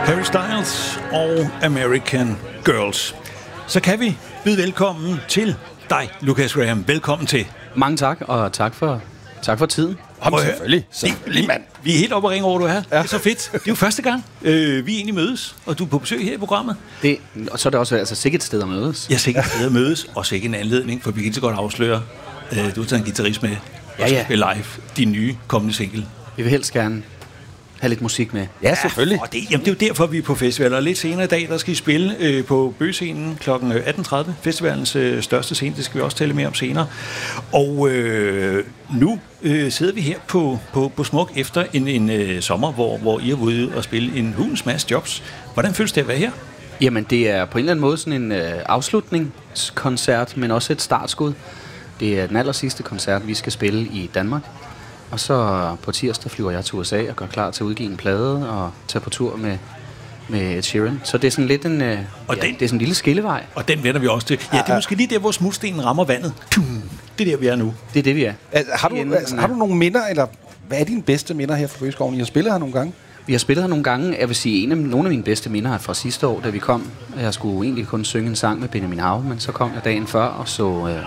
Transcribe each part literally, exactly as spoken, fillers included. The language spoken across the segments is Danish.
Harry Styles og American Girls. Så kan vi byde velkommen til dig, Lukas Graham. Velkommen til. Mange tak, og tak for, tak for tiden. Jamen, selvfølgelig. Selvfølgelig, mand. Vi er helt oppe og ringe over, du er her. Ja. Det er så fedt. Det er jo første gang, øh, vi egentlig mødes, og du er på besøg her i programmet. Det, og så er det også altså, sikkert et sted at mødes. Ja, sikkert et sted at mødes, og sikkert en anledning, for vi kan så godt afsløre, øh, du har taget en guitarist med, og ja, ja. spille live din nye kommende single. Vi vil helst gerne have lidt musik med. Ja, selvfølgelig. Og det, jamen, det er jo derfor, vi er på festival. Og lidt senere i dag, der skal I spille øh, på Bøgescenen kl. atten tredive. Festivalens øh, største scene, det skal vi også tale mere om senere. Og øh, nu øh, sidder vi her på, på, på Smuk efter en, en øh, sommer, hvor, hvor I har været ude og spille en hulens masse jobs. Hvordan føles det at være her? Jamen, det er på en eller anden måde sådan en øh, afslutningskoncert, men også et startskud. Det er den aller sidste koncert, vi skal spille i Danmark. Og så på tirsdag flyver jeg til U S A og gør klar til at udgive en plade og tage på tur med, med Ed Sheeran. Så det er sådan lidt en, øh, og ja, den, det er sådan en lille skillevej. Og den vender vi også til. Ja, det er måske lige der, hvor smutstenen rammer vandet. Det er der, vi er nu. Det er det, vi er. Altså, har, du, altså, har du nogle minder, eller hvad er dine bedste minder her fra Bøgeskoven? I har spillet her nogle gange? Vi har spillet her nogle gange. Jeg vil sige, en af, nogle af mine bedste minder er fra sidste år, da vi kom. Jeg skulle egentlig kun synge en sang med Benjamin Hav, men så kom jeg dagen før og så... Øh,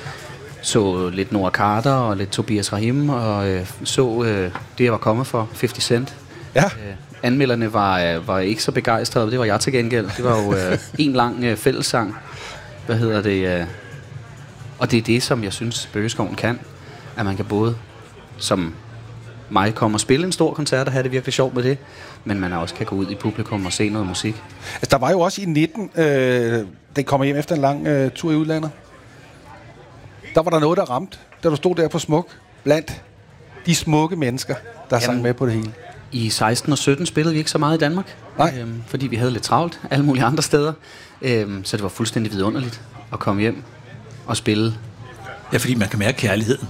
så lidt Nora Carter og lidt Tobias Rahim, og øh, så øh, det, jeg var kommet for, halvtreds Cent. Ja. Øh, anmelderne var, øh, var ikke så begejstrede, det var jeg til gengæld. Det var jo øh, en lang øh, fællessang. Hvad hedder det? Øh, og det er det, som jeg synes, Bøgeskoven kan. At man kan både, som mig, komme og spille en stor koncert og have det virkelig sjovt med det, men man også kan gå ud i publikum og se noget musik. Altså, der var jo også i nitten, øh, den kommer hjem efter en lang øh, tur i udlandet. Der var der noget, der ramte, da du stod der på Smuk, blandt de smukke mennesker, der sang med på det hele. I seksten og sytten spillede vi ikke så meget i Danmark, øhm, fordi vi havde lidt travlt alle mulige andre steder. Øhm, så det var fuldstændig vidunderligt at komme hjem og spille. Ja, fordi man kan mærke kærligheden.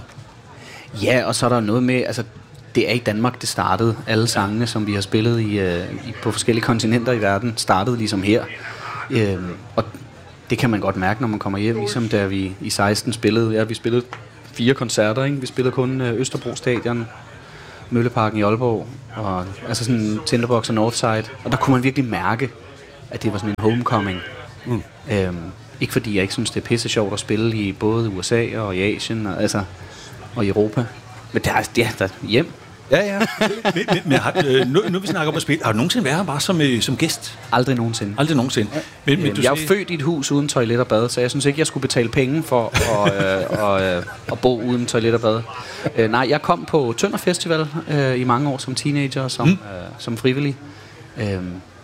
Ja, og så er der noget med, altså det er i Danmark, det startede. Alle sangene, som vi har spillet i, øh, i, på forskellige kontinenter i verden, startede ligesom her. Øhm, og det kan man godt mærke, når man kommer hjem, ligesom da vi i seksten spillede. Ja, vi spillede fire koncerter, ikke? Vi spillede kun Østerbro Stadion, Mølleparken i Aalborg, og altså sådan Tinderbox og Northside. Og der kunne man virkelig mærke, at det var sådan en homecoming. Mm. Øhm, ikke fordi jeg ikke synes, det er pisse sjovt at spille i både U S A og i Asien, og, altså, og i Europa. Men det er, det er der hjem. Ja, ja. men, men, men har, øh, nu, nu vi snakker om at spille, har du nogensinde været her bare som, øh, som gæst? Aldrig nogensinde. Aldrig nogensinde. Ja. Men, men, du jeg er jo født i et hus uden toilet og bad, så jeg synes ikke, jeg skulle betale penge for at, øh, og, øh, at bo uden toilet og bad. Øh, nej, jeg kom på Tønder Festival øh, i mange år som teenager, som, mm. øh, som frivillig. Øh,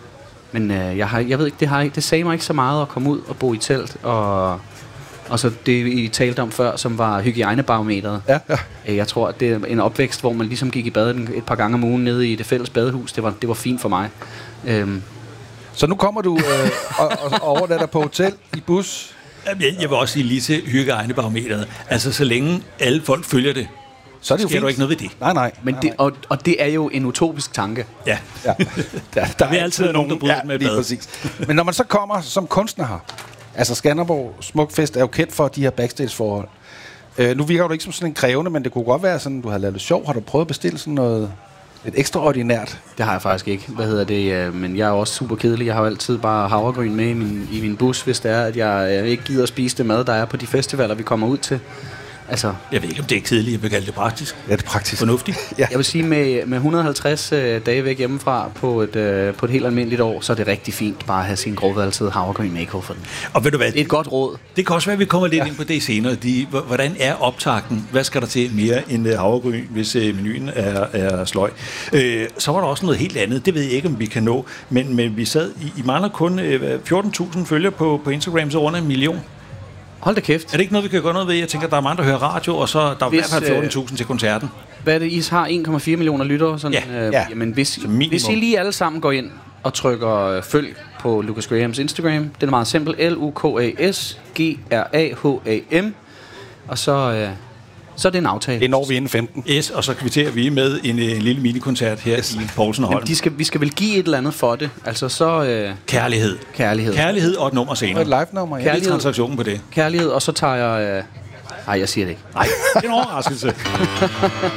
men øh, jeg, har, jeg ved ikke, det, har, det sagde mig ikke så meget at komme ud og bo i telt og... Og så det, I talte om før, som var hygiejnebarometeret. Ja, ja. Jeg tror, at det er en opvækst, hvor man ligesom gik i bad et par gange om ugen nede i det fælles badehus. Det var, det var fint for mig. Øhm. Så nu kommer du øh, og, og overnatter på hotel i bus? Jeg, jeg vil også sige lige til hygiejnebarometeret. Altså, så længe alle folk følger det, så er det jo sker du ikke noget ved det. Nej, nej. Men nej, det, nej. og, og det er jo en utopisk tanke. Ja. ja. Der, der er altid nogen, der bryder ja, med bad. Præcis. Men når man så kommer som kunstner her, altså Skanderborg Smukfest er jo kendt for de her backstage-forhold. Øh, nu virker du ikke som sådan en krævende, men det kunne godt være sådan, du har lavet lidt sjov. Har du prøvet at bestille sådan noget lidt ekstraordinært? Det har jeg faktisk ikke. Hvad hedder det? Men jeg er også super kedelig. Jeg har jo altid bare havregryn med i min, i min bus, hvis det er, at jeg ikke gider at spise det mad, der er på de festivaler, vi kommer ud til. Altså, jeg ved ikke, om det er kedeligt. Jeg vil kalde det praktisk. Ja, det er praktisk. Fornuftigt. Ja. Jeg vil sige, med, med et hundrede og halvtreds øh, dage væk hjemmefra på et, øh, på et helt almindeligt år, så er det rigtig fint bare at have sin grovvalgtede havregryn med i kufferten. Og ved du hvad? Et godt råd. Det kan også være, at vi kommer lidt ja. ind på det senere. De, hvordan er optakten? Hvad skal der til mere end havregryn, hvis øh, menuen er, er sløj? Øh, så var der også noget helt andet. Det ved jeg ikke, om vi kan nå. Men, men vi sad, I, I mangler kun øh, fjorten tusind følgere på, på Instagram, så under en million. Hold da kæft. Er det ikke noget, vi kan gøre noget ved? Jeg tænker, der er mange, der hører radio, og så der er i hvert fald fjorten tusind til koncerten. Hvad er det? I har en komma fire millioner lyttere? Sådan, ja. Øh, ja. Jamen, hvis, hvis I lige alle sammen går ind og trykker øh, følg på Lukas Grahams Instagram, det er meget simpelt. L U K A S G R A H A M. Og så... Øh, Så er det en aftale. Det når vi inden femten. Yes, og så kvitterer vi med en, en lille minikoncert her yes. i Poulsen og Holm. De skal, vi skal vel give et eller andet for det. Altså så... Øh, kærlighed. Kærlighed. Kærlighed og et nummer senere. Og et live-nummer, ja. Kærlighed. Transaktionen på det. Kærlighed, og så tager jeg... Øh, nej, jeg siger det ikke. Nej, det er en overraskelse.